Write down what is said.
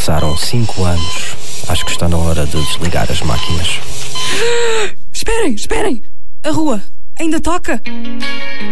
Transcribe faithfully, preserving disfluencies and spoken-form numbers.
passaram cinco anos. Acho que está na hora de desligar as máquinas. Esperem, esperem! A rua ainda toca?